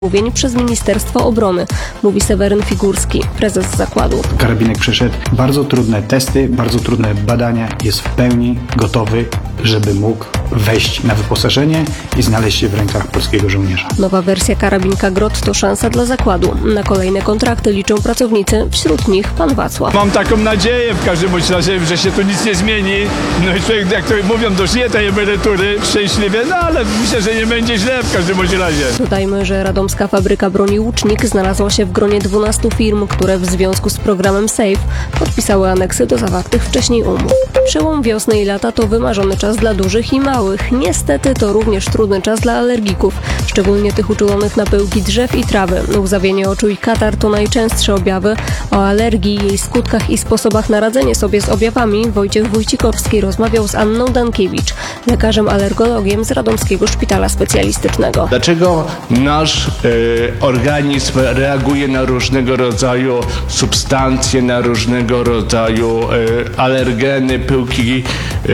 zamówień przez Ministerstwo Obrony, mówi Seweryn Figurski, prezes zakładu. Karabinek przeszedł bardzo trudne testy, bardzo trudne badania, jest w pełni gotowy, żeby mógł wejść na wyposażenie i znaleźć się w rękach polskiego żołnierza. Nowa wersja karabinka Grot to szansa dla zakładu. Na kolejne kontrakty liczą pracownicy, wśród nich pan Wacław. Mam taką nadzieję w każdym bądź razie, że się tu nic nie zmieni. No i człowiek, jak to mówią, dożyje tej emerytury szczęśliwie, no ale myślę, że nie będzie źle w każdym bądź razie. Dodajmy, że radomska fabryka broni Łucznik znalazła się w gronie 12 firm, które w związku z programem SAFE podpisały aneksy do zawartych wcześniej umów. Przełom wiosny i lata to wymarzony czas dla dużych i małych. Niestety to również trudny czas dla alergików, szczególnie tych uczulonych na pyłki drzew i trawy. Łzawienie oczu i katar to najczęstsze objawy. O alergii, jej skutkach i sposobach na radzenie sobie z objawami Wojciech Wójcikowski rozmawiał z Anną Dankiewicz, lekarzem alergologiem z Radomskiego Szpitala Specjalistycznego. Dlaczego nasz organizm reaguje na różnego rodzaju substancje, na różnego rodzaju alergeny, pyłki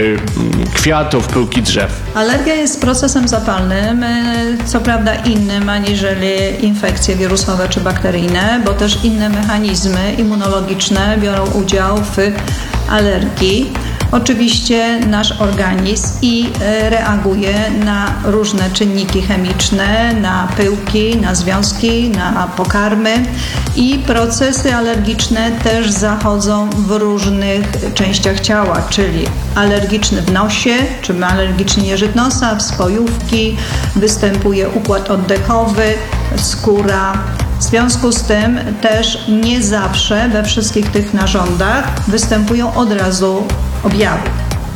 kwiatów, pyłki drzew? Alergia jest procesem zapalnym, co prawda innym aniżeli infekcje wirusowe czy bakteryjne, bo też inne mechanizmy immunologiczne biorą udział w alergii. Oczywiście nasz organizm reaguje na różne czynniki chemiczne, na pyłki, na związki, na pokarmy i procesy alergiczne też zachodzą w różnych częściach ciała, czyli alergiczny w nosie, czy alergiczny jeżyk nosa, w spojówki, występuje układ oddechowy, skóra. W związku z tym też nie zawsze we wszystkich tych narządach występują od razu objawy.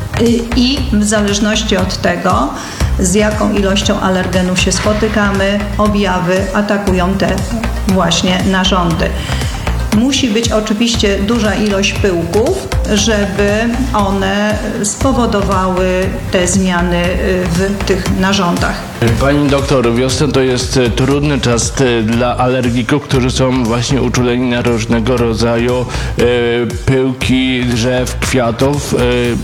I w zależności od tego, z jaką ilością alergenów się spotykamy, objawy atakują te właśnie narządy. Musi być oczywiście duża ilość pyłków, żeby one spowodowały te zmiany w tych narządach. Pani doktor, wiosna to jest trudny czas dla alergików, którzy są właśnie uczuleni na różnego rodzaju pyłki drzew, kwiatów.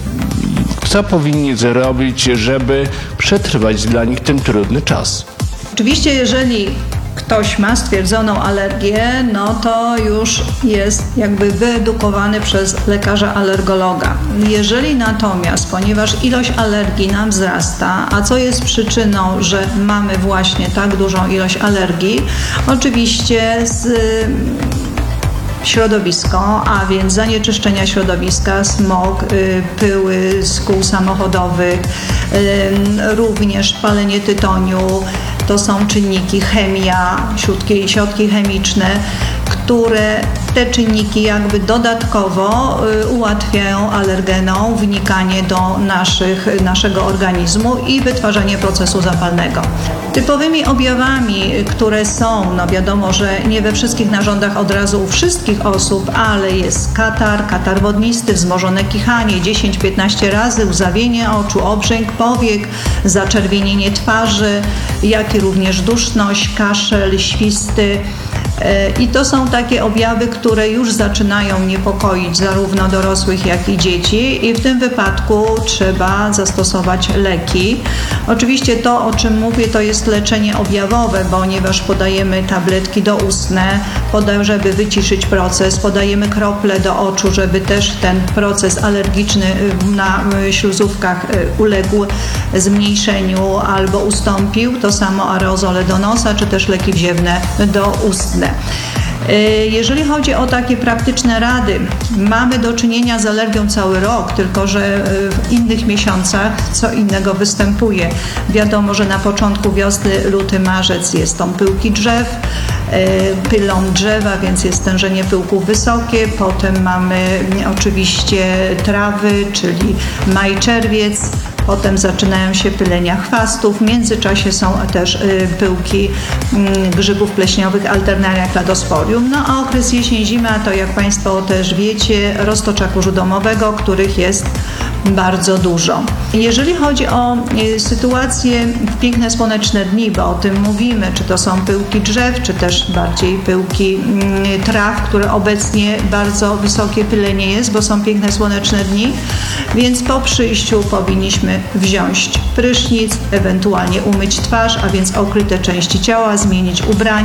Co powinni zrobić, żeby przetrwać dla nich ten trudny czas? Oczywiście, jeżeli ktoś ma stwierdzoną alergię, no to już jest jakby wyedukowany przez lekarza alergologa. Jeżeli natomiast, ponieważ ilość alergii nam wzrasta, a co jest przyczyną, że mamy właśnie tak dużą ilość alergii, oczywiście środowisko, a więc zanieczyszczenia środowiska, smog, pyły z kół samochodowych, również palenie tytoniu, to są czynniki chemia, środki chemiczne, które te czynniki jakby dodatkowo ułatwiają alergenom wnikanie do naszego organizmu i wytwarzanie procesu zapalnego. Typowymi objawami, które są, no wiadomo, że nie we wszystkich narządach od razu u wszystkich osób, ale jest katar wodnisty, wzmożone kichanie 10-15 razy, łzawienie oczu, obrzęk powiek, zaczerwienienie twarzy, jak i również duszność, kaszel, świsty. I to są takie objawy, które już zaczynają niepokoić zarówno dorosłych, jak i dzieci i w tym wypadku trzeba zastosować leki. Oczywiście to, o czym mówię, to jest leczenie objawowe, ponieważ podajemy tabletki doustne, żeby wyciszyć proces, podajemy krople do oczu, żeby też ten proces alergiczny na śluzówkach uległ zmniejszeniu albo ustąpił. To samo aerozole do nosa, czy też leki wziewne doustne. Jeżeli chodzi o takie praktyczne rady, mamy do czynienia z alergią cały rok, tylko że w innych miesiącach co innego występuje. Wiadomo, że na początku wiosny, luty, marzec jest tą pyłki drzew, pylon drzewa, więc jest stężenie pyłków wysokie. Potem mamy oczywiście trawy, czyli maj, czerwiec. Potem zaczynają się pylenia chwastów. W międzyczasie są też pyłki grzybów pleśniowych Alternaria cladosporium. No a okres jesień-zima to, jak Państwo też wiecie, roztocza kurzu domowego, których jest bardzo dużo. Jeżeli chodzi o sytuację w piękne słoneczne dni, bo o tym mówimy, czy to są pyłki drzew, czy też bardziej pyłki traw, które obecnie bardzo wysokie pylenie jest, bo są piękne słoneczne dni, więc po przyjściu powinniśmy wziąć prysznic, ewentualnie umyć twarz, a więc okryte części ciała, zmienić ubrania.